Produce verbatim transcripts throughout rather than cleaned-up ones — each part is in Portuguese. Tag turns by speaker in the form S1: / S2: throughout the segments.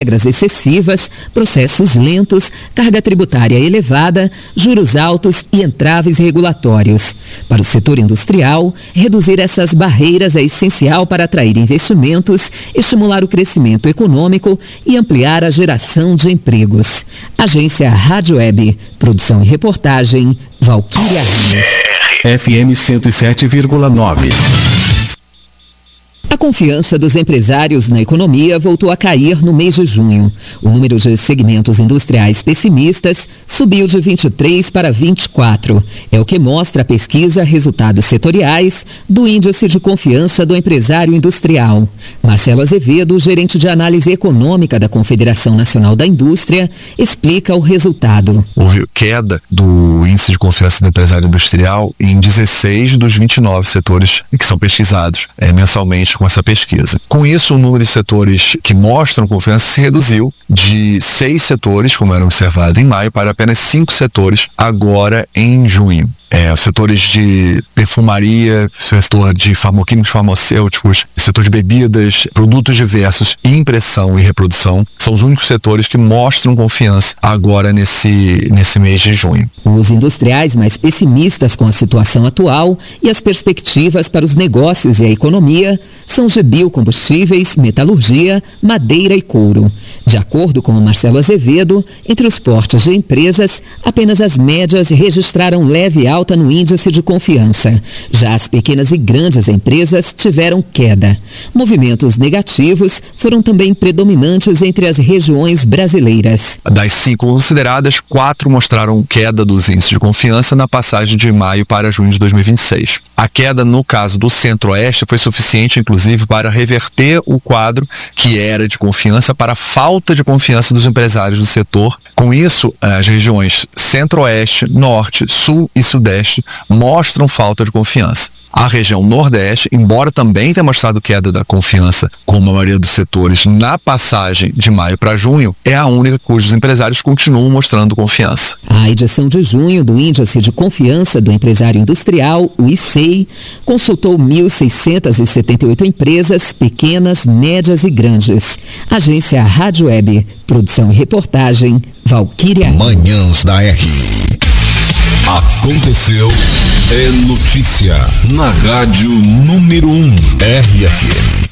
S1: regras excessivas, processos lentos, carga tributária elevada, juros altos e entraves regulatórios. Para o setor industrial, reduzir essas barreiras é essencial para atrair investimentos, estimular o crescimento econômico e ampliar a geração de empregos. Agência Rádio Web, produção e reportagem, Valquíria Ramos.
S2: F M cento e sete vírgula nove.
S1: A confiança dos empresários na economia voltou a cair no mês de junho. O número de segmentos industriais pessimistas subiu de vinte e três para vinte e quatro. É o que mostra a pesquisa Resultados Setoriais do Índice de Confiança do Empresário Industrial. Marcelo Azevedo, gerente de análise econômica da Confederação Nacional da Indústria, explica o resultado.
S3: Houve queda do Índice de Confiança do Empresário Industrial em dezesseis dos vinte e nove setores que são pesquisados é, mensalmente com essa pesquisa. Com isso, o número de setores que mostram confiança se reduziu de seis setores, como era observado em maio, para apenas cinco setores agora em junho. É, os setores de perfumaria, setor de farmacoquímicos farmacêuticos, setor de bebidas, produtos diversos, impressão e reprodução são os únicos setores que mostram confiança agora nesse, nesse mês de junho.
S1: Os industriais mais pessimistas com a situação atual e as perspectivas para os negócios e a economia são de biocombustíveis, metalurgia, madeira e couro. De acordo com o Marcelo Azevedo, entre os portes de empresas, apenas as médias registraram leve alta alta no índice de confiança. Já as pequenas e grandes empresas tiveram queda. Movimentos negativos foram também predominantes entre as regiões brasileiras.
S3: Das cinco consideradas, quatro mostraram queda dos índices de confiança na passagem de maio para junho de dois mil e vinte e seis. A queda, no caso do Centro-Oeste, foi suficiente, inclusive, para reverter o quadro que era de confiança para a falta de confiança dos empresários do setor. Com isso, as regiões Centro-Oeste, Norte, Sul e Sudeste mostram falta de confiança. A região Nordeste, embora também tenha mostrado queda da confiança, como a maioria dos setores, na passagem de maio para junho, é a única cujos empresários continuam mostrando confiança.
S1: A edição de junho do Índice de Confiança do Empresário Industrial, o I C E I, consultou mil seiscentas e setenta e oito empresas, pequenas, médias e grandes. Agência Rádio Web, produção e reportagem, Valquíria.
S2: Manhãs da R. Aconteceu, é notícia na rádio número um, R F M.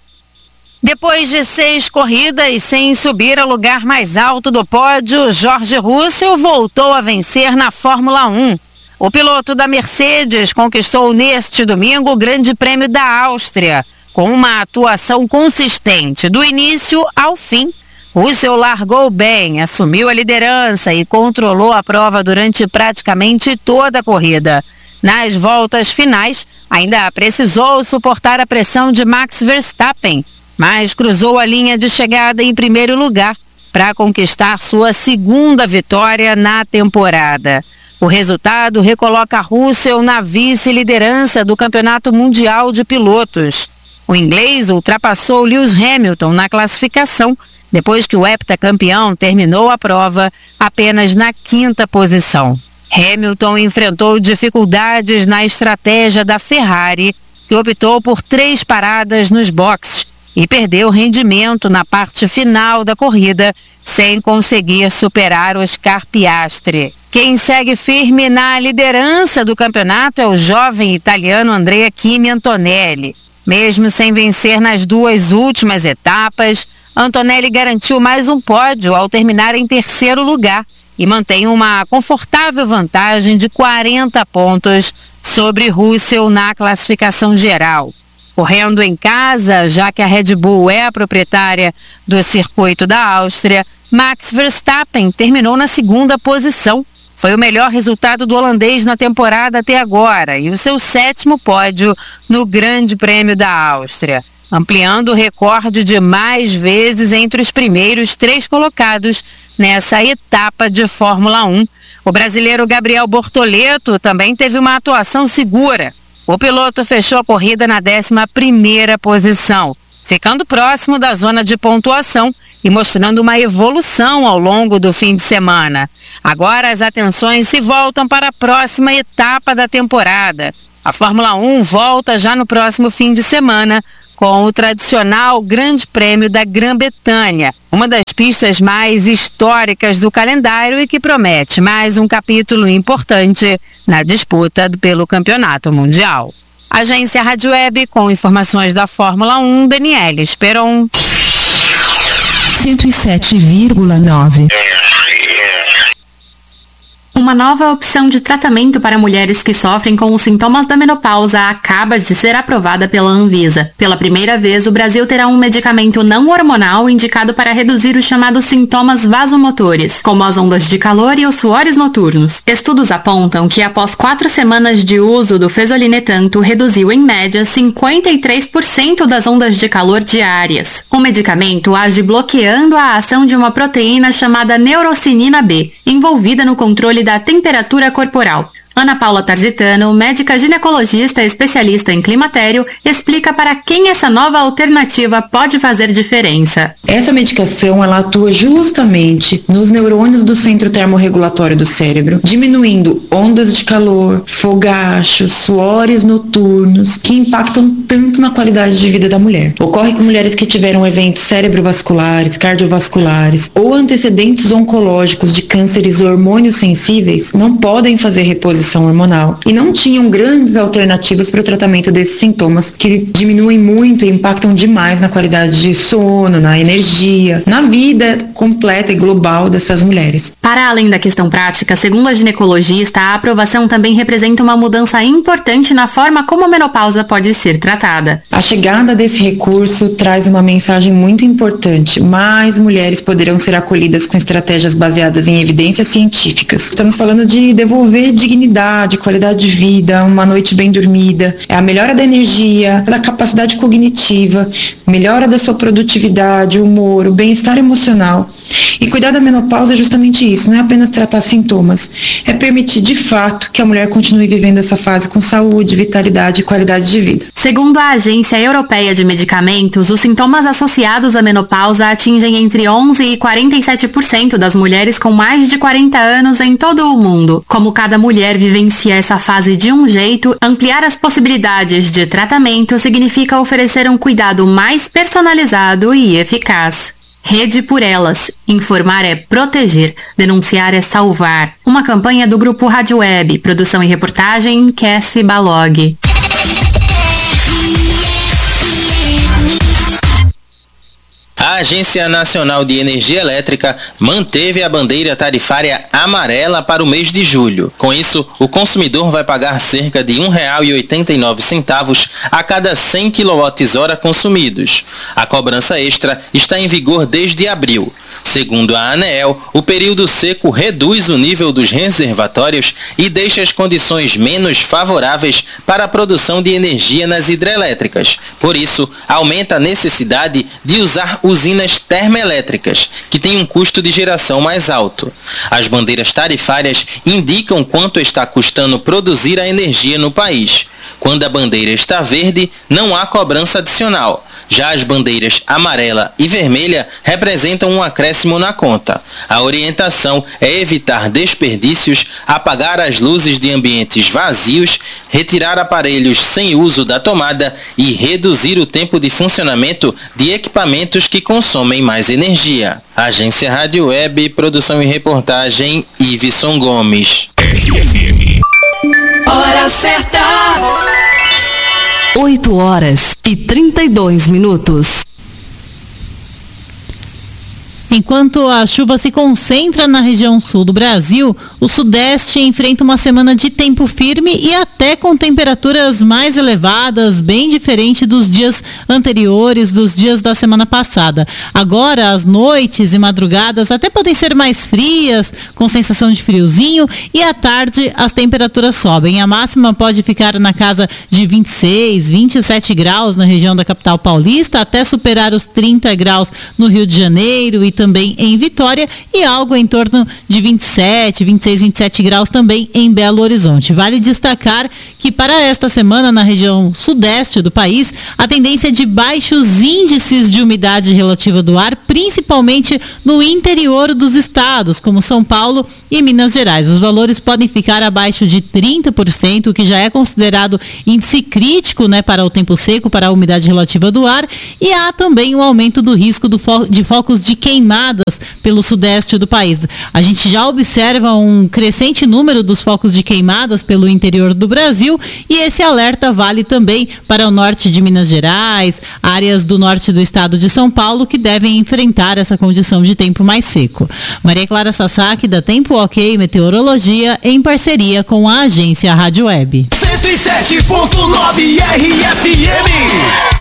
S4: Depois de seis corridas sem subir ao lugar mais alto do pódio, George Russell voltou a vencer na Fórmula um. O piloto da Mercedes conquistou neste domingo o Grande Prêmio da Áustria, com uma atuação consistente do início ao fim. Russell largou bem, assumiu a liderança e controlou a prova durante praticamente toda a corrida. Nas voltas finais, ainda precisou suportar a pressão de Max Verstappen, mas cruzou a linha de chegada em primeiro lugar para conquistar sua segunda vitória na temporada. O resultado recoloca Russell na vice-liderança do Campeonato Mundial de Pilotos. O inglês ultrapassou Lewis Hamilton na classificação, depois que o heptacampeão terminou a prova apenas na quinta posição. Hamilton enfrentou dificuldades na estratégia da Ferrari, que optou por três paradas nos boxes e perdeu rendimento na parte final da corrida, sem conseguir superar Oscar Piastri. Quem segue firme na liderança do campeonato é o jovem italiano Andrea Kimi Antonelli. Mesmo sem vencer nas duas últimas etapas, Antonelli garantiu mais um pódio ao terminar em terceiro lugar e mantém uma confortável vantagem de quarenta pontos sobre Russell na classificação geral. Correndo em casa, já que a Red Bull é a proprietária do circuito da Áustria, Max Verstappen terminou na segunda posição. Foi o melhor resultado do holandês na temporada até agora e o seu sétimo pódio no Grande Prêmio da Áustria, ampliando o recorde de mais vezes entre os primeiros três colocados nessa etapa de Fórmula um. O brasileiro Gabriel Bortoleto também teve uma atuação segura. O piloto fechou a corrida na décima primeira posição, ficando próximo da zona de pontuação e mostrando uma evolução ao longo do fim de semana. Agora as atenções se voltam para a próxima etapa da temporada. A Fórmula um volta já no próximo fim de semana com o tradicional Grande Prêmio da Grã-Bretanha, uma das pistas mais históricas do calendário e que promete mais um capítulo importante na disputa pelo Campeonato Mundial. Agência Rádio Web com informações da Fórmula um, Daniela Esperon.
S5: cento e sete vírgula nove.
S6: Uma nova opção de tratamento para mulheres que sofrem com os sintomas da menopausa acaba de ser aprovada pela Anvisa. Pela primeira vez, o Brasil terá um medicamento não hormonal indicado para reduzir os chamados sintomas vasomotores, como as ondas de calor e os suores noturnos. Estudos apontam que após quatro semanas de uso do fezolinetanto, reduziu em média cinquenta e três por cento das ondas de calor diárias. O medicamento age bloqueando a ação de uma proteína chamada neurocinina B, envolvida no controle da temperatura corporal. Ana Paula Tarzitano, médica ginecologista especialista em climatério, explica para quem essa nova alternativa pode fazer diferença.
S7: Essa medicação ela atua justamente nos neurônios do centro termorregulatório do cérebro, diminuindo ondas de calor, fogachos, suores noturnos, que impactam tanto na qualidade de vida da mulher. Ocorre com mulheres que tiveram eventos cerebrovasculares, cardiovasculares ou antecedentes oncológicos de cânceres hormônios sensíveis não podem fazer reposição hormonal e não tinham grandes alternativas para o tratamento desses sintomas que diminuem muito e impactam demais na qualidade de sono, na energia, na vida completa e global dessas mulheres.
S6: Para além da questão prática, segundo a ginecologista, a aprovação também representa uma mudança importante na forma como a menopausa pode ser tratada.
S7: A chegada desse recurso traz uma mensagem muito importante. Mais mulheres poderão ser acolhidas com estratégias baseadas em evidências científicas. Estamos falando de devolver dignidade, qualidade de vida, uma noite bem dormida, é a melhora da energia, da capacidade cognitiva, melhora da sua produtividade, o humor, o bem-estar emocional. E cuidar da menopausa é justamente isso, não é apenas tratar sintomas, é permitir de fato que a mulher continue vivendo essa fase com saúde, vitalidade e qualidade de vida.
S6: Segundo a Agência Europeia de Medicamentos, os sintomas associados à menopausa atingem entre onze e quarenta e sete por cento das mulheres com mais de quarenta anos em todo o mundo. Como cada mulher vivencia essa fase de um jeito, ampliar as possibilidades de tratamento significa oferecer um cuidado mais personalizado e eficaz. Rede por Elas. Informar é proteger. Denunciar é salvar. Uma campanha do Grupo Rádio Web. Produção e reportagem, Cassie Balog.
S8: A Agência Nacional de Energia Elétrica manteve a bandeira tarifária amarela para o mês de julho. Com isso, o consumidor vai pagar cerca de um real e oitenta e nove centavos a cada cem quilowatt-hora consumidos. A cobrança extra está em vigor desde abril. Segundo a ANEEL, o período seco reduz o nível dos reservatórios e deixa as condições menos favoráveis para a produção de energia nas hidrelétricas. Por isso, aumenta a necessidade de usar usinas termoelétricas, que têm um custo de geração mais alto. As bandeiras tarifárias indicam quanto está custando produzir a energia no país. Quando a bandeira está verde, não há cobrança adicional. Já as bandeiras amarela e vermelha representam um acréscimo na conta. A orientação é evitar desperdícios, apagar as luzes de ambientes vazios, retirar aparelhos sem uso da tomada e reduzir o tempo de funcionamento de equipamentos que consomem mais energia. Agência Rádio Web, produção e reportagem, Iveson Gomes.
S2: R F M.
S5: Hora certa. oito horas e trinta e dois minutos.
S9: Enquanto a chuva se concentra na região sul do Brasil, o Sudeste enfrenta uma semana de tempo firme e até com temperaturas mais elevadas, bem diferente dos dias anteriores, dos dias da semana passada. Agora, as noites e madrugadas até podem ser mais frias, com sensação de friozinho, e à tarde as temperaturas sobem. A máxima pode ficar na casa de vinte e seis, vinte e sete graus na região da capital paulista, até superar os trinta graus no Rio de Janeiro e também em Vitória, e algo em torno de vinte e sete, vinte e seis, vinte e sete graus também em Belo Horizonte. Vale destacar que para esta semana na região sudeste do país, a tendência é de baixos índices de umidade relativa do ar, principalmente no interior dos estados, como São Paulo e Minas Gerais. Os valores podem ficar abaixo de trinta por cento, o que já é considerado índice crítico, né, para o tempo seco, para a umidade relativa do ar, e há também um aumento do risco do fo- de focos de queimadas pelo sudeste do país. A gente já observa um crescente número dos focos de queimadas pelo interior do Brasil e esse alerta vale também para o norte de Minas Gerais, áreas do norte do estado de São Paulo que devem enfrentar essa condição de tempo mais seco. Maria Clara Sasaki, da Tempo Ok Meteorologia, em parceria com a agência Rádio Web.
S10: cento e sete ponto nove R F M.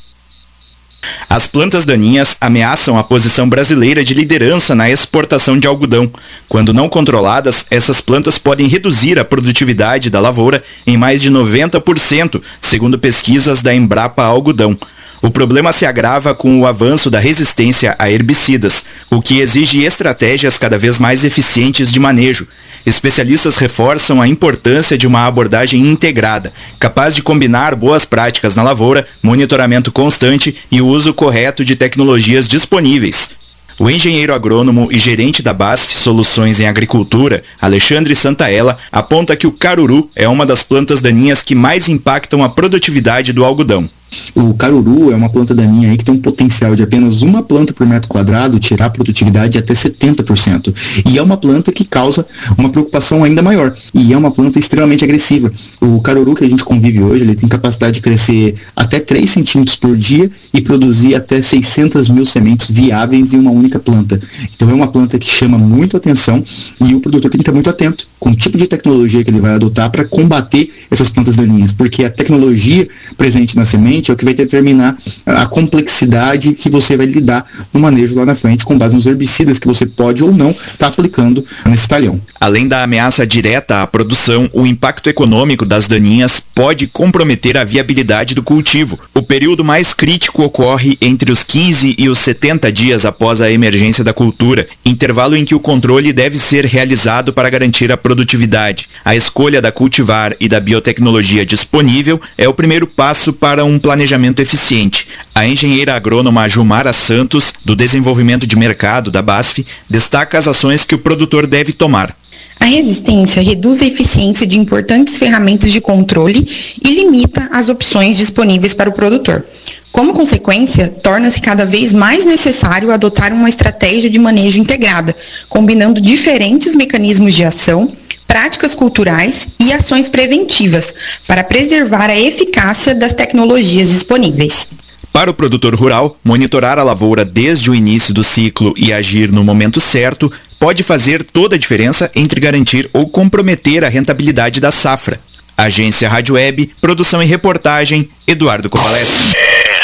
S11: As plantas daninhas ameaçam a posição brasileira de liderança na exportação de algodão. Quando não controladas, essas plantas podem reduzir a produtividade da lavoura em mais de noventa por cento, segundo pesquisas da Embrapa Algodão. O problema se agrava com o avanço da resistência a herbicidas, o que exige estratégias cada vez mais eficientes de manejo. Especialistas reforçam a importância de uma abordagem integrada, capaz de combinar boas práticas na lavoura, monitoramento constante e o uso correto de tecnologias disponíveis. O engenheiro agrônomo e gerente da BASF Soluções em Agricultura, Alexandre Santaella, aponta que o caruru é uma das plantas daninhas que mais impactam a produtividade do algodão.
S12: O caruru é uma planta daninha aí que tem um potencial de apenas uma planta por metro quadrado tirar a produtividade de até setenta por cento. E é uma planta que causa uma preocupação ainda maior. E é uma planta extremamente agressiva. O caruru que a gente convive hoje, ele tem capacidade de crescer até três centímetros por dia e produzir até seiscentas mil sementes viáveis em uma única planta. Então é uma planta que chama muito atenção e o produtor tem que estar muito atento com o tipo de tecnologia que ele vai adotar para combater essas plantas daninhas, porque a tecnologia presente na semente é o que vai determinar a complexidade que você vai lidar no manejo lá na frente com base nos herbicidas que você pode ou não estar tá aplicando nesse talhão.
S11: Além da ameaça direta à produção, o impacto econômico das daninhas pode comprometer a viabilidade do cultivo. O período mais crítico ocorre entre os quinze e os setenta dias após a emergência da cultura, intervalo em que o controle deve ser realizado para garantir a produtividade. A escolha da cultivar e da biotecnologia disponível é o primeiro passo para um planejamento eficiente. A engenheira agrônoma Jumara Santos, do Desenvolvimento de Mercado da BASF, destaca as ações que o produtor deve tomar.
S13: A resistência reduz a eficiência de importantes ferramentas de controle e limita as opções disponíveis para o produtor. Como consequência, torna-se cada vez mais necessário adotar uma estratégia de manejo integrada, combinando diferentes mecanismos de ação, práticas culturais e ações preventivas, para preservar a eficácia das tecnologias disponíveis.
S11: Para o produtor rural, monitorar a lavoura desde o início do ciclo e agir no momento certo pode fazer toda a diferença entre garantir ou comprometer a rentabilidade da safra. Agência Rádio Web, produção e reportagem, Eduardo Covaleschi.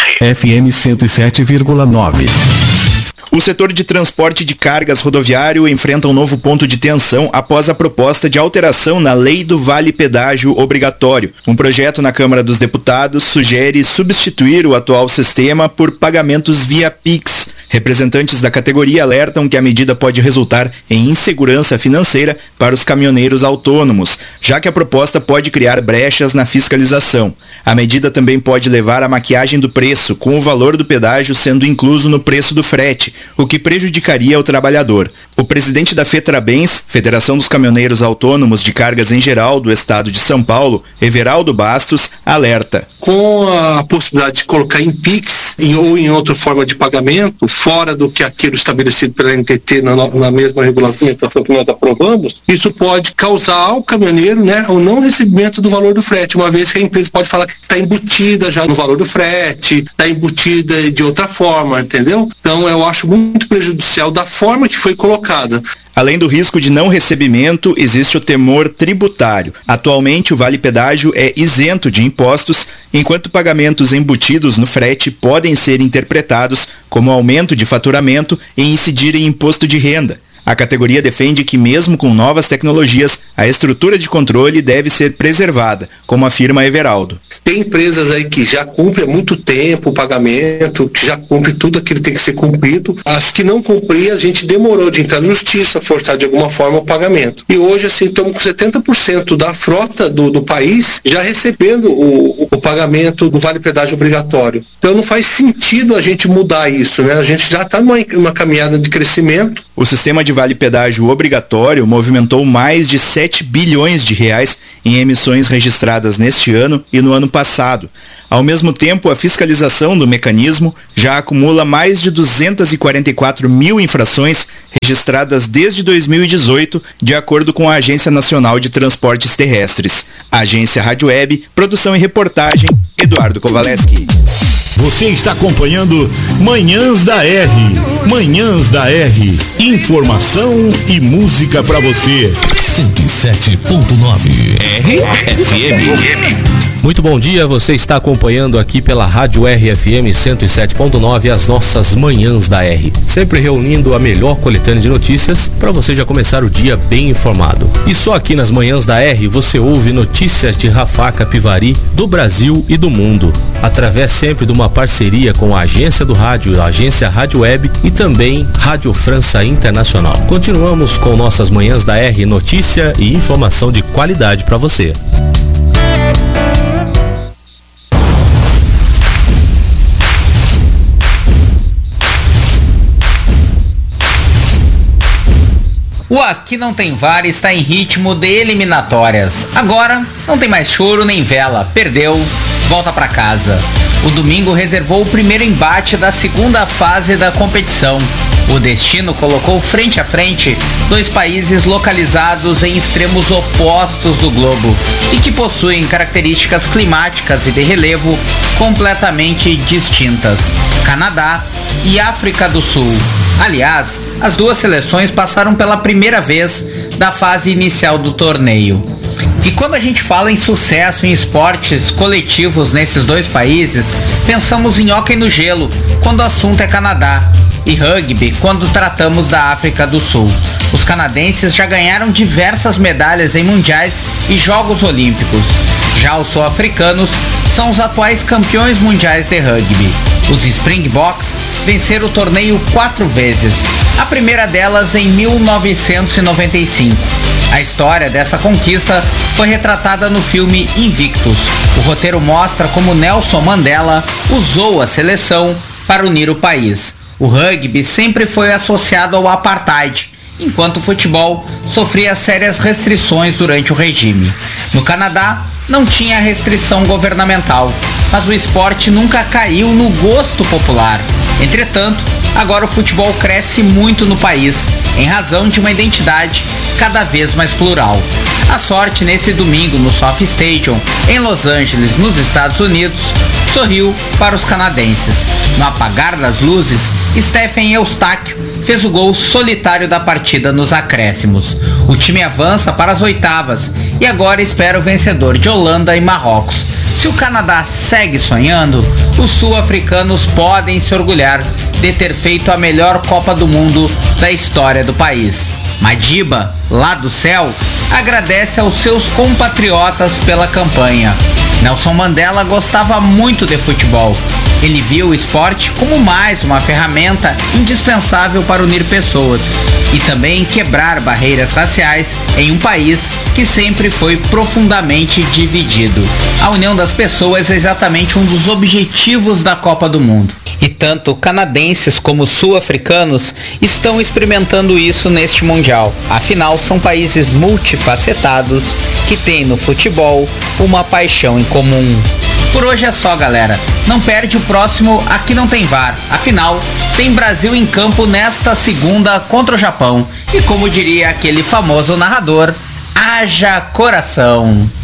S2: F M cento e sete vírgula nove.
S11: O setor de transporte de cargas rodoviário enfrenta um novo ponto de tensão após a proposta de alteração na Lei do Vale Pedágio Obrigatório. Um projeto na Câmara dos Deputados sugere substituir o atual sistema por pagamentos via Pix. Representantes da categoria alertam que a medida pode resultar em insegurança financeira para os caminhoneiros autônomos, já que a proposta pode criar brechas na fiscalização. A medida também pode levar à maquiagem do preço, com o valor do pedágio sendo incluso no preço do frete, o que prejudicaria o trabalhador. O presidente da FETRABENS, Federação dos Caminhoneiros Autônomos de Cargas em Geral do Estado de São Paulo, Everaldo Bastos, alerta.
S14: Com a possibilidade de colocar em Pix ou em outra forma de pagamento, fora do que aquilo estabelecido pela N T T na, na mesma regulamentação que nós aprovamos, isso pode causar ao caminhoneiro, né, o não recebimento do valor do frete, uma vez que a empresa pode falar que está embutida já no valor do frete, está embutida de outra forma, entendeu? Então eu acho muito prejudicial da forma que foi colocada.
S11: Além do risco de não recebimento, existe o temor tributário. Atualmente, o Vale Pedágio é isento de impostos, enquanto pagamentos embutidos no frete podem ser interpretados como aumento de faturamento e incidir em imposto de renda. A categoria defende que, mesmo com novas tecnologias, a estrutura de controle deve ser preservada, como afirma Everaldo.
S14: Tem empresas aí que já cumprem há muito tempo o pagamento, que já cumpre tudo aquilo que tem que ser cumprido. As que não cumpriam, a gente demorou de entrar na justiça, forçar de alguma forma o pagamento. E hoje, assim, estamos com setenta por cento da frota do, do país já recebendo o, o pagamento do Vale Pedágio Obrigatório. Então não faz sentido a gente mudar isso, né? A gente já está numa uma caminhada de crescimento,
S11: O sistema de vale-pedágio obrigatório movimentou mais de sete bilhões de reais em emissões registradas neste ano e no ano passado. Ao mesmo tempo, a fiscalização do mecanismo já acumula mais de duzentas e quarenta e quatro mil infrações registradas desde dois mil e dezoito, de acordo com a Agência Nacional de Transportes Terrestres. Agência Rádio Web, produção e reportagem, Eduardo Kowaleski.
S2: Você está acompanhando Manhãs da R. Manhãs da R. Informação e música para você.
S15: cento e sete ponto nove R F M.
S16: Muito bom dia, você está acompanhando aqui pela Rádio R F M cento e sete ponto nove as nossas Manhãs da R. Sempre reunindo a melhor coletânea de notícias para você já começar o dia bem informado. E só aqui nas Manhãs da R você ouve notícias de Rafah Capivari, do Brasil e do mundo, através sempre de uma parceria com a agência do rádio, a agência Rádio Web e também Rádio França Internacional. Continuamos com nossas Manhãs da R, notícia e informação de qualidade para você.
S17: O Aqui Não Tem V A R está em ritmo de eliminatórias. Agora, não tem mais choro nem vela. Perdeu, volta para casa. O domingo reservou o primeiro embate da segunda fase da competição. O destino colocou frente a frente dois países localizados em extremos opostos do globo e que possuem características climáticas e de relevo completamente distintas: Canadá e África do Sul. Aliás, as duas seleções passaram pela primeira vez da fase inicial do torneio. E quando a gente fala em sucesso em esportes coletivos nesses dois países, pensamos em hóquei no gelo, quando o assunto é Canadá, e rugby, quando tratamos da África do Sul. Os canadenses já ganharam diversas medalhas em mundiais e Jogos Olímpicos. Já os sul-africanos são os atuais campeões mundiais de rugby. Os Springboks venceram o torneio quatro vezes, a primeira delas em mil novecentos e noventa e cinco. A história dessa conquista foi retratada no filme Invictus. O roteiro mostra como Nelson Mandela usou a seleção para unir o país. O rugby sempre foi associado ao apartheid, enquanto o futebol sofria sérias restrições durante o regime. No Canadá, não tinha restrição governamental, mas o esporte nunca caiu no gosto popular. Entretanto, agora o futebol cresce muito no país, em razão de uma identidade cada vez mais plural. A sorte nesse domingo no SoFi Stadium, em Los Angeles, nos Estados Unidos, sorriu para os canadenses. No apagar das luzes, Stephen Eustáquio fez o gol solitário da partida nos acréscimos. O time avança para as oitavas e agora espera o vencedor de Holanda e Marrocos. Se o Canadá segue sonhando, os sul-africanos podem se orgulhar de ter feito a melhor Copa do Mundo da história do país. Madiba, lá do céu, agradece aos seus compatriotas pela campanha. Nelson Mandela gostava muito de futebol. Ele via o esporte como mais uma ferramenta indispensável para unir pessoas e também quebrar barreiras raciais em um país que sempre foi profundamente dividido. A união das pessoas é exatamente um dos objetivos da Copa do Mundo. E tanto canadenses como sul-africanos estão experimentando isso neste Mundial. Afinal, são países multifacetados que têm no futebol uma paixão em comum. Por hoje é só, galera. Não perde o próximo Aqui Não Tem V A R. Afinal, tem Brasil em campo nesta segunda contra o Japão. E como diria aquele famoso narrador, haja coração.